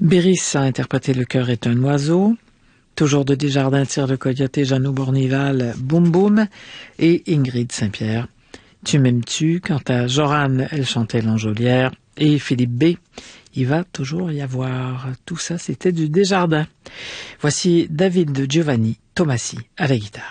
Béris a interprété Le cœur est un oiseau. Toujours de Desjardins, Tire le coyote, Jeannot Bournival, Boum Boum. Et Ingrid Saint-Pierre, Tu m'aimes-tu? Quant à Jorane, elle chantait L'Enjolière. Et Philippe B, Il va toujours y avoir. Tout ça, c'était du Desjardins. Voici David Giovanni Tomassi à la guitare.